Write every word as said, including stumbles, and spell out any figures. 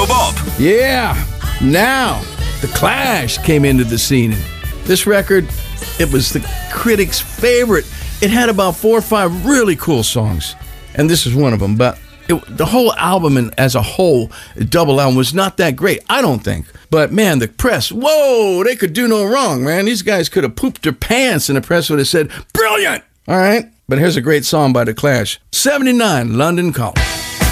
Bob. Yeah, now The Clash came into the scene. This record, it was the critics' favorite. It had about four or five really cool songs, and this is one of them. But it, the whole album and as a whole, the double album, was not that great, I don't think. But man, the press, whoa, they could do no wrong, man. These guys could have pooped their pants, and the press would have said, brilliant! All right, but here's a great song by The Clash. seventy-nine, London Calling.